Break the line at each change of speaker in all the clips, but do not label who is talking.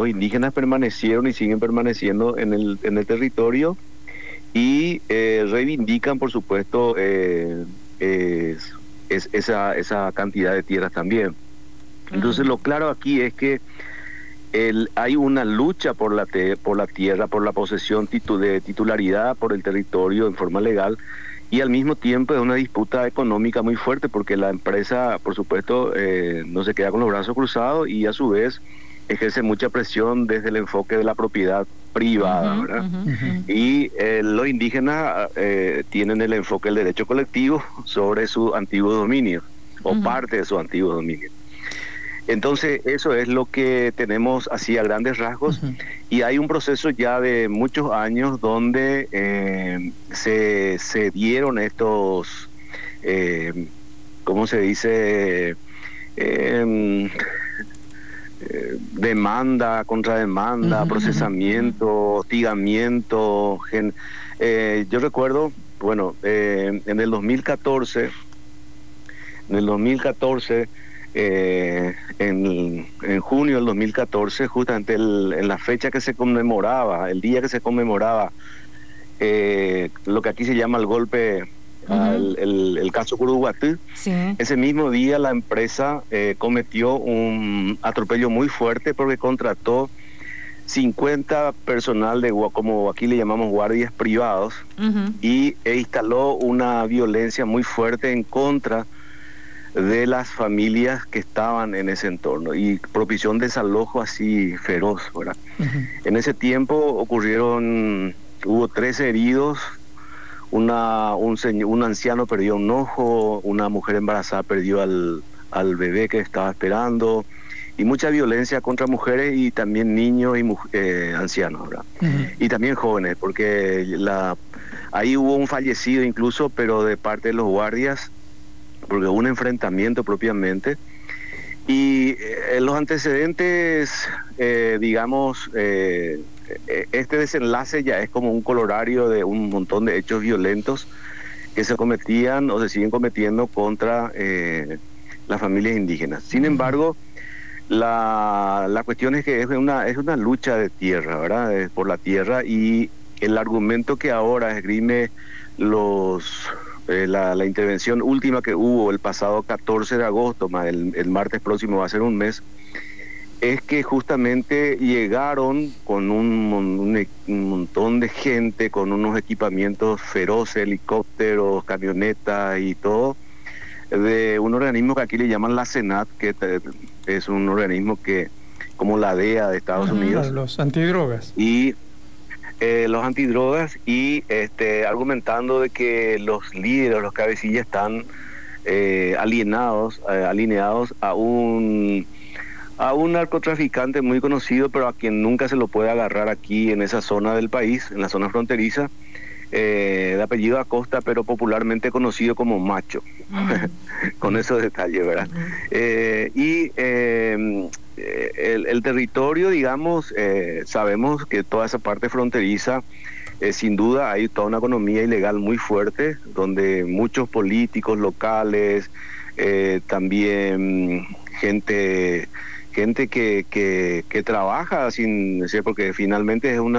los indígenas permanecieron y siguen permaneciendo en el territorio y reivindican, por supuesto, esa cantidad de tierras también. Entonces, lo claro aquí es que hay una lucha por la tierra, por la posesión de titularidad, por el territorio en forma legal, y al mismo tiempo es una disputa económica muy fuerte porque la empresa, por supuesto, no se queda con los brazos cruzados y a su vez ejerce mucha presión desde el enfoque de la propiedad privada, ¿verdad? Y los indígenas tienen el enfoque del derecho colectivo sobre su antiguo dominio o parte de su antiguo dominio. Entonces, eso es lo que tenemos así a grandes rasgos, y hay un proceso ya de muchos años donde se dieron estos, ¿cómo se dice? Demanda, contrademanda, procesamiento, hostigamiento. Yo recuerdo, bueno, en el 2014, en junio del 2014, justamente en la fecha que se conmemoraba, el día que se conmemoraba lo que aquí se llama el golpe, el caso Curuguatí, ese mismo día la empresa cometió un atropello muy fuerte porque contrató 50 personal como aquí le llamamos guardias privados, e instaló una violencia muy fuerte en contra de las familias que estaban en ese entorno y propició un desalojo así feroz, ¿verdad? En ese tiempo hubo 13 heridos, un anciano perdió un ojo, una mujer embarazada perdió al bebé que estaba esperando, y mucha violencia contra mujeres y también niños y ancianos, ¿verdad? Y también jóvenes, porque ahí hubo un fallecido incluso, pero de parte de los guardias, porque hubo un enfrentamiento propiamente. Y los antecedentes, digamos, este desenlace ya es como un colorario de un montón de hechos violentos que se cometían o se siguen cometiendo contra las familias indígenas. Sin embargo, la cuestión es que es una lucha de tierra, ¿verdad? Por la tierra, y el argumento que ahora esgrime la intervención última que hubo el pasado 14 de agosto, más el martes próximo va a ser un mes, es que justamente llegaron con un montón de gente, con unos equipamientos feroces, helicópteros, camionetas y todo, de un organismo que aquí le llaman la Senat, que es un organismo que, como la DEA de Estados Unidos.
Los antidrogas.
Y los antidrogas, y argumentando de que los líderes, los cabecillas están alineados a un narcotraficante muy conocido, pero a quien nunca se lo puede agarrar aquí en esa zona del país, en la zona fronteriza, de apellido Acosta, pero popularmente conocido como Macho. Con esos detalles, ¿verdad? El territorio, digamos, sabemos que toda esa parte fronteriza, sin duda hay toda una economía ilegal muy fuerte, donde muchos políticos locales, también gente que trabaja sin decir, porque finalmente es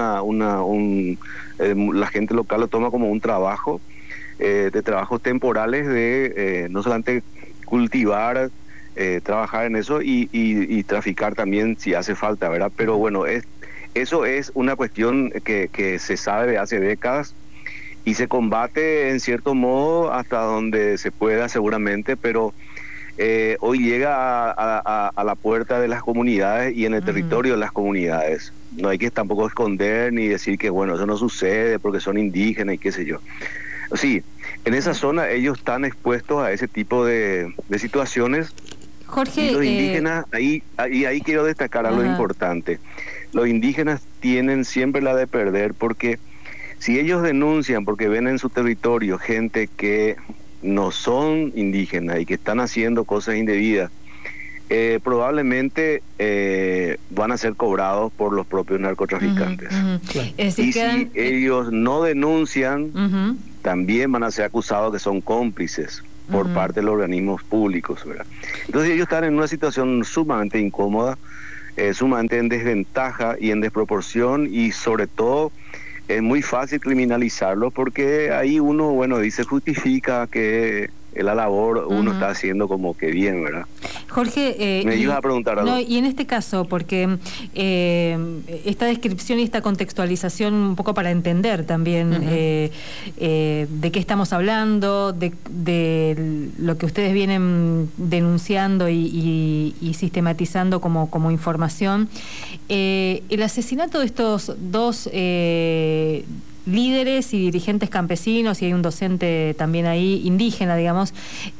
la gente local lo toma como un trabajo, de trabajos temporales, de no solamente cultivar, trabajar en eso y traficar también si hace falta, ¿verdad? Pero bueno, eso es una cuestión que se sabe de hace décadas y se combate en cierto modo hasta donde se pueda seguramente, pero hoy llega a la puerta de las comunidades y en el territorio de las comunidades. No hay que tampoco esconder ni decir que bueno, eso no sucede porque son indígenas y qué sé yo. Sí, en esa zona ellos están expuestos a ese tipo de situaciones.
Jorge,
y los indígenas, ahí quiero destacar algo importante. Los indígenas tienen siempre la de perder, porque si ellos denuncian porque ven en su territorio gente que no son indígenas y que están haciendo cosas indebidas, probablemente van a ser cobrados por los propios narcotraficantes.
Es decir,
y si ellos no denuncian, también van a ser acusados que son cómplices por parte de los organismos públicos, ¿verdad? Entonces ellos están en una situación sumamente incómoda, sumamente en desventaja y en desproporción, y sobre todo es muy fácil criminalizarlo porque ahí uno, bueno, dice, justifica que la labor uno está haciendo como que bien, ¿verdad?
Jorge,
me ibas a preguntar algo.
No, y en este caso, porque esta descripción y esta contextualización, un poco para entender también de qué estamos hablando, de lo que ustedes vienen denunciando y sistematizando como información, el asesinato de estos dos líderes y dirigentes campesinos, y hay un docente también ahí, indígena, digamos,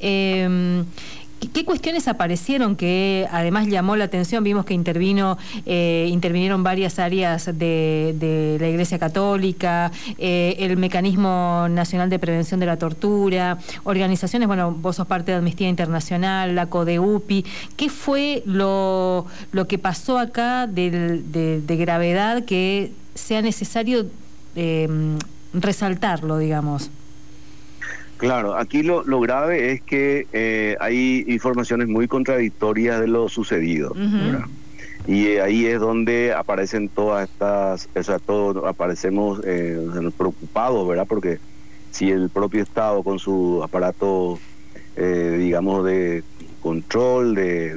¿qué cuestiones aparecieron que además llamó la atención? Vimos que intervinieron varias áreas de la Iglesia Católica, el Mecanismo Nacional de Prevención de la Tortura, organizaciones, bueno, vos sos parte de Amnistía Internacional, la CODEUPI. ¿Qué fue lo que pasó acá de gravedad que sea necesario resaltarlo, digamos?
Claro, aquí lo grave es que hay informaciones muy contradictorias de lo sucedido, ¿verdad? Y ahí es donde aparecen todas estas, o sea, todos aparecemos preocupados, ¿verdad? Porque si el propio Estado con su aparato, digamos, de control,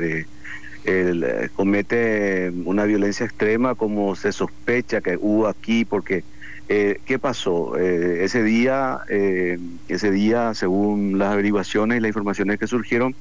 comete una violencia extrema como se sospecha que hubo aquí, porque ¿qué pasó? Ese día, según las averiguaciones y las informaciones que surgieron,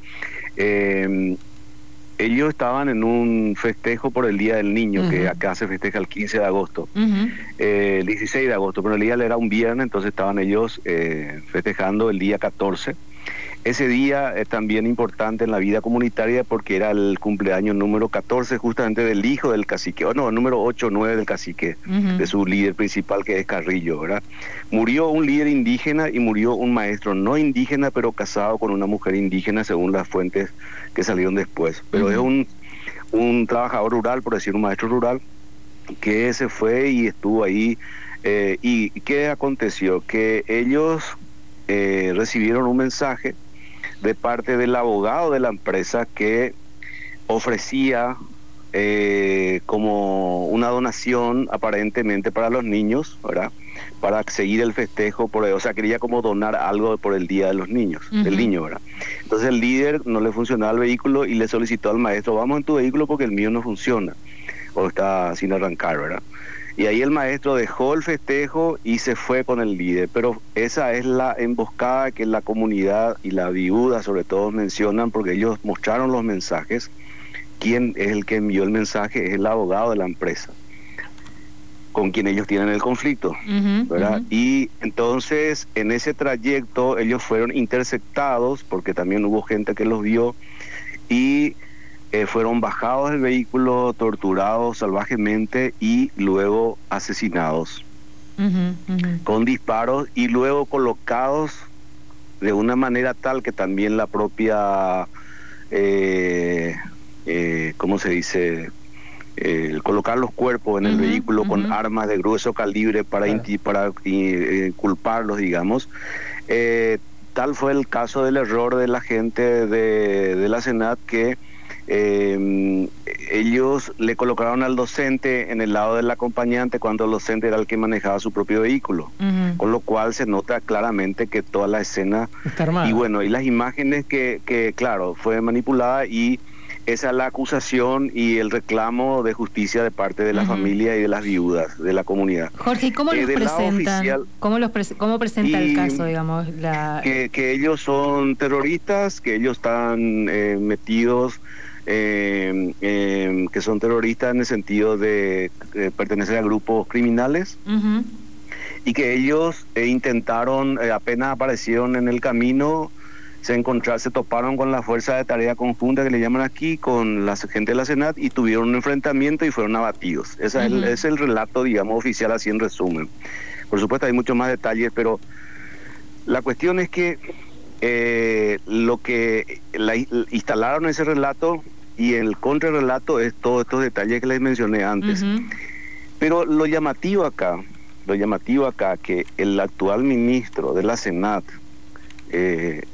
ellos estaban en un festejo por el Día del Niño, que acá se festeja el 15 de agosto, el 16 de agosto, pero el día era un viernes, entonces estaban ellos festejando el día 14. Ese día es también importante en la vida comunitaria porque era el cumpleaños número 14 justamente del hijo del cacique, o no, número 8 o 9 del cacique, de su líder principal, que es Carrillo, ¿verdad? Murió un líder indígena y murió un maestro no indígena, pero casado con una mujer indígena, según las fuentes que salieron después. Pero es un trabajador rural, por decir, un maestro rural, que se fue y estuvo ahí. ¿Y qué aconteció? Que ellos recibieron un mensaje de parte del abogado de la empresa que ofrecía como una donación aparentemente para los niños, ¿verdad? Para seguir el festejo, o sea, quería como donar algo por el Día de los Niños, del niño, ¿verdad? Entonces el líder no le funcionaba el vehículo y le solicitó al maestro, vamos en tu vehículo porque el mío no funciona, o está sin arrancar, ¿verdad? Y ahí el maestro dejó el festejo y se fue con el líder. Pero esa es la emboscada que la comunidad y la viuda sobre todo mencionan, porque ellos mostraron los mensajes. ¿Quién es el que envió el mensaje? Es el abogado de la empresa, con quien ellos tienen el conflicto, ¿verdad? Y entonces en ese trayecto ellos fueron interceptados, porque también hubo gente que los vio, y fueron bajados del vehículo, torturados salvajemente y luego asesinados con disparos, y luego colocados de una manera tal que también la propia, ¿cómo se dice? Colocar los cuerpos en el vehículo con armas de grueso calibre para culparlos, digamos. Tal fue el caso del error de la gente de la Senat, que ellos le colocaron al docente en el lado del acompañante cuando el docente era el que manejaba su propio vehículo, con lo cual se nota claramente que toda la escena
está armada.
Y bueno, y las imágenes que claro, fue manipulada, y esa es la acusación y el reclamo de justicia de parte de la familia y de las viudas de la comunidad.
Jorge, ¿y cómo los presentan?
Oficial,
¿Cómo presenta el caso, digamos?
Que ellos son terroristas, que ellos están metidos, que son terroristas en el sentido de pertenecer a grupos criminales, y que ellos intentaron, apenas aparecieron en el camino, se toparon con la fuerza de tarea conjunta que le llaman aquí, con la gente de la Senat, y tuvieron un enfrentamiento y fueron abatidos. Ese es el relato, digamos, oficial, así en resumen. Por supuesto hay muchos más detalles, pero la cuestión es que lo que instalaron ese relato, y el contrarrelato es todos estos detalles que les mencioné antes. Pero lo llamativo acá, que el actual ministro de la Senat,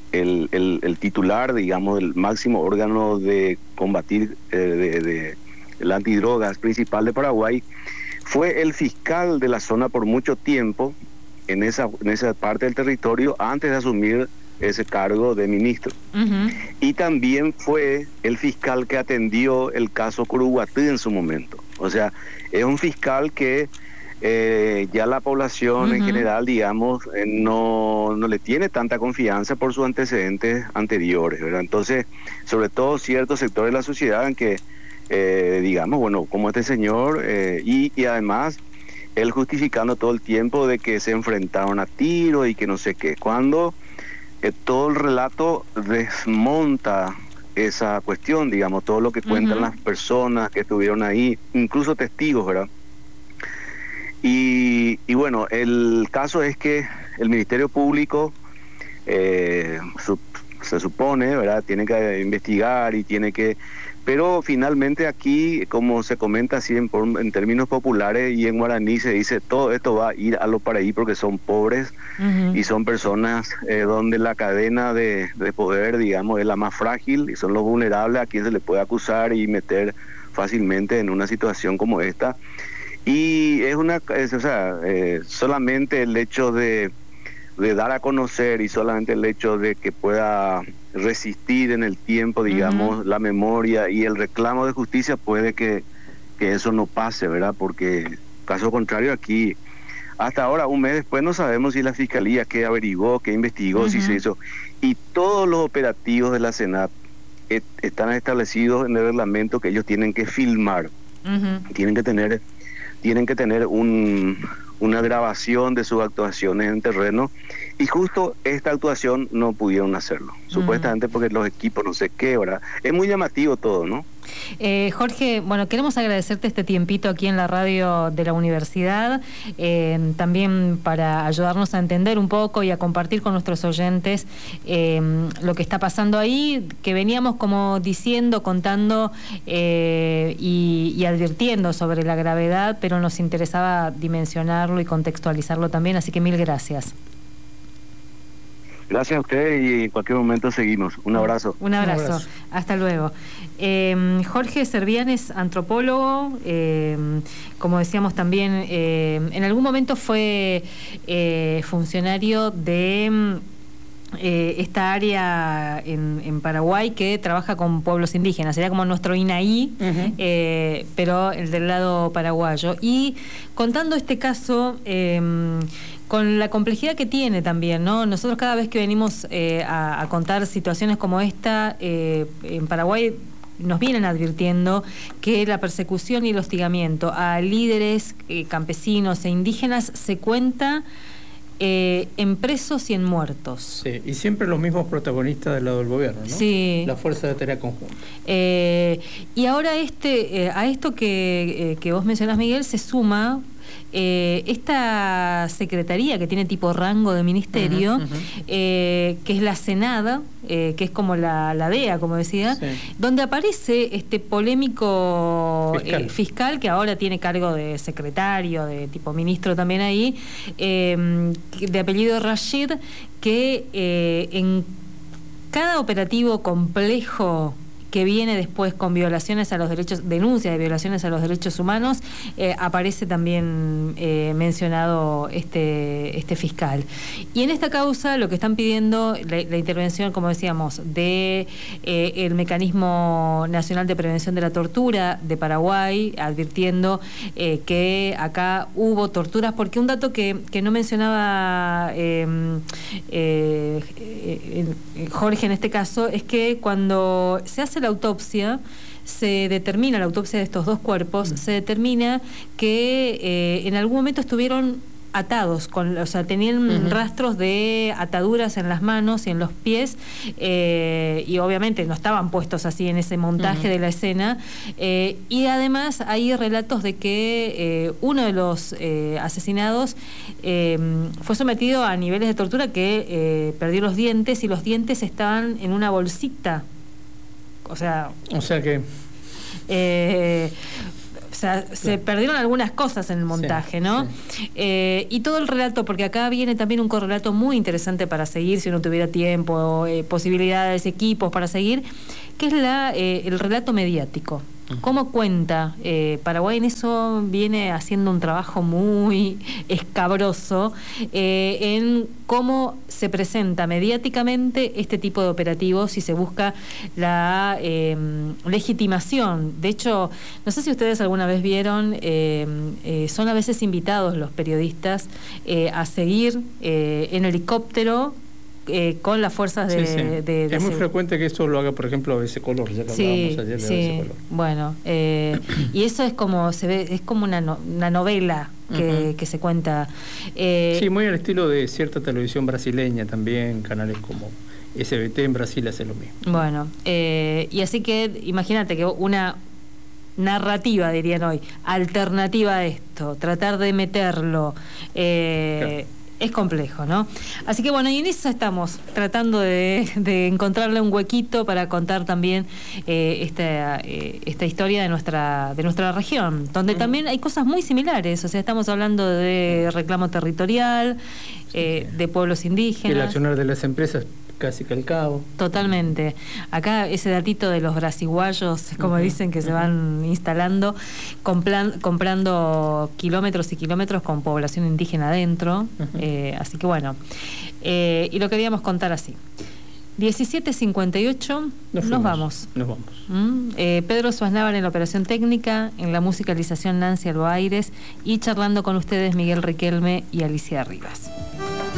el titular, digamos, del máximo órgano de combatir, de el antidrogas principal de Paraguay, fue el fiscal de la zona por mucho tiempo en esa parte del territorio antes de asumir ese cargo de ministro. Y también fue el fiscal que atendió el caso Curuguatí en su momento. O sea, es un fiscal que ya la población en general, digamos, no le tiene tanta confianza por sus antecedentes anteriores, ¿verdad? Entonces, sobre todo ciertos sectores de la sociedad en que, digamos, bueno, como este señor, y además él justificando todo el tiempo de que se enfrentaron a tiro y que no sé qué, cuando todo el relato desmonta esa cuestión, digamos, todo lo que cuentan las personas que estuvieron ahí, incluso testigos, ¿verdad? Y bueno, el caso es que el Ministerio Público se supone, ¿verdad?, tiene que investigar y tiene que... Pero finalmente aquí, como se comenta así en términos populares y en guaraní, se dice todo esto va a ir a lo paraí porque son pobres y son personas donde la cadena de poder, digamos, es la más frágil y son los vulnerables a quien se le puede acusar y meter fácilmente en una situación como esta. Y solamente el hecho de dar a conocer y solamente el hecho de que pueda resistir en el tiempo, digamos, la memoria y el reclamo de justicia puede que eso no pase, ¿verdad? Porque caso contrario aquí, hasta ahora, un mes después, no sabemos si la Fiscalía qué averiguó, qué investigó, si se hizo. Y todos los operativos de la Senat están establecidos en el reglamento que ellos tienen que filmar, tienen que tener una grabación de sus actuaciones en terreno, y justo esta actuación no pudieron hacerlo, supuestamente porque los equipos no sé qué, ¿verdad? Es muy llamativo todo, ¿no?
Jorge, bueno, queremos agradecerte este tiempito aquí en la radio de la universidad, también para ayudarnos a entender un poco y a compartir con nuestros oyentes lo que está pasando ahí, que veníamos como diciendo, contando y advirtiendo sobre la gravedad, pero nos interesaba dimensionarlo y contextualizarlo también, así que mil gracias.
Gracias a ustedes y en cualquier momento seguimos. Un abrazo.
Un abrazo. Hasta luego. Jorge Servianes, antropólogo, como decíamos también, en algún momento fue funcionario de esta área en Paraguay que trabaja con pueblos indígenas, sería como nuestro INAI, pero el del lado paraguayo. Y contando este caso, con la complejidad que tiene también, ¿no? Nosotros cada vez que venimos a contar situaciones como esta, en Paraguay nos vienen advirtiendo que la persecución y el hostigamiento a líderes campesinos e indígenas se cuenta en presos y en muertos.
Sí, y siempre los mismos protagonistas del lado del gobierno, ¿no?
Sí.
La Fuerza de Tarea Conjunta.
Y ahora a esto que vos mencionás, Miguel, se suma esta secretaría que tiene tipo rango de ministerio, que es la Senada, que es como la DEA, como decía, donde aparece este polémico fiscal que ahora tiene cargo de secretario, de tipo ministro también ahí, de apellido Rashid, que en cada operativo complejo que viene después con violaciones a los derechos, denuncias de violaciones a los derechos humanos, aparece también mencionado este fiscal. Y en esta causa lo que están pidiendo, la intervención, como decíamos, de el Mecanismo Nacional de Prevención de la Tortura de Paraguay, advirtiendo que acá hubo torturas, porque un dato que no mencionaba Jorge en este caso, es que cuando se hace la autopsia, la autopsia de estos dos cuerpos, se determina que en algún momento estuvieron atados, tenían rastros de ataduras en las manos y en los pies, y obviamente no estaban puestos así en ese montaje de la escena, y además hay relatos de que uno de los asesinados fue sometido a niveles de tortura que perdió los dientes, y los dientes estaban en una bolsita. O sea que... se perdieron algunas cosas en el montaje, ¿no? Sí. Y todo el relato, porque acá viene también un correlato muy interesante para seguir, si uno tuviera tiempo, posibilidades, equipos para seguir, que es el relato mediático. ¿Cómo cuenta? Paraguay en eso viene haciendo un trabajo muy escabroso en cómo se presenta mediáticamente este tipo de operativos y se busca la legitimación. De hecho, no sé si ustedes alguna vez vieron, son a veces invitados los periodistas a seguir en helicóptero con las fuerzas de
es muy frecuente que esto lo haga, por ejemplo, ABC Color, ya que hablábamos ayer de ABC Color.
Bueno, y eso es como se ve, es como una novela que se cuenta.
Sí, muy al estilo de cierta televisión brasileña también, canales como SBT en Brasil hace lo mismo.
Bueno, y así que imagínate que una narrativa, dirían hoy, alternativa a esto, tratar de meterlo. Claro. Es complejo, ¿no? Así que bueno, y en eso estamos, tratando de encontrarle un huequito para contar también esta historia de nuestra región, donde también hay cosas muy similares. O sea, estamos hablando de reclamo territorial, de pueblos indígenas.
El accionar de las empresas casi calcado.
Totalmente. Acá ese datito de los brasiguayos, como dicen, que se van instalando, comprando kilómetros y kilómetros con población indígena adentro. Así que bueno, y lo queríamos contar así. 17:58, nos vamos. Pedro Suaznavar en la operación técnica, en la musicalización Nancy Alboaires y charlando con ustedes Miguel Riquelme y Alicia Rivas.